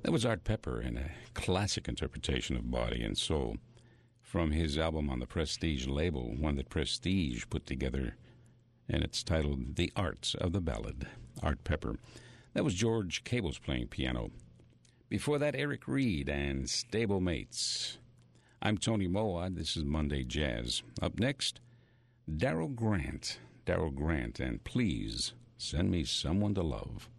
That was Art Pepper in a classic interpretation of Body and Soul from his album on the Prestige label, one that Prestige put together, and it's titled The Arts of the Ballad. Art Pepper. That was George Cables playing piano. Before that, Eric Reed and Stablemates. I'm Tony Moa. This is Monday Jazz. Up next, Daryl Grant. Daryl Grant, and Please Send Me Someone to Love.